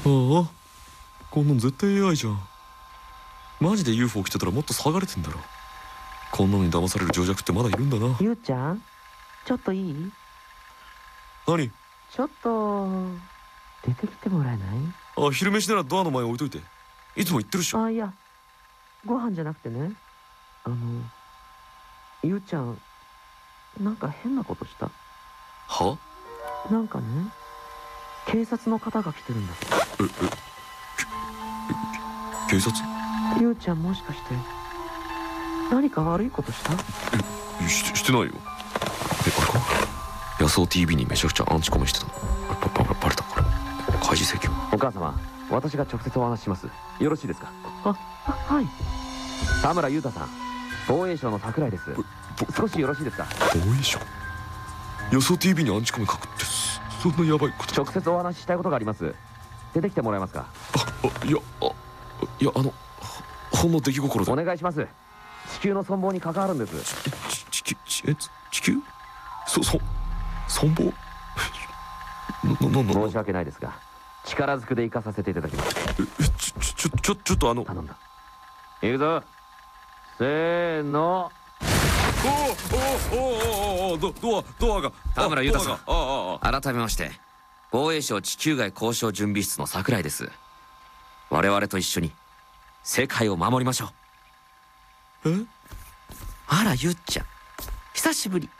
あ、こんなん絶対 AI じゃん。マジで UFO 来てたらもっと騒がれてんだろ。こんなのに騙される情弱ってまだいるんだな。 ゆうちゃん、ちょっといい？ 何？ ちょっと出てきてもらえない？ あ、昼飯ならドアの前置いといて。いつも言ってるっしょ。 あ、いや、ご飯じゃなくてね、ゆうちゃん、なんか変なことした？ は？ なんかね、警察の方が来てるんだ。 警察？ ゆうちゃん、もしかして何か悪いことした？ してないよ。あれか、野草 TV にめちゃくちゃアンチコメしてたの。バレたから開示請求。 お母様、私が直接お話しします。よろしいですか？ はい。 田村裕太さん、防衛省の櫻井です。少しよろしいですか？ 防衛省？野草 TV にアンチコメ書くってそんなヤバいこと？ 直接お話ししたいことがあります。出てきてもらえますか？ いや、ほんの出来心で。 お願いします。地球の存亡に関わるんです。 地球？存亡？ 申し訳ないですが、力ずくで生かさせていただきます。 ちょっと頼んだ。行くぞ。せーの。 ドアが。 田村裕太さん、改めまして防衛省地球外交渉準備室の櫻井です。我々と一緒に世界を守りましょう。 え？ あら、ゆっちゃん、久しぶり。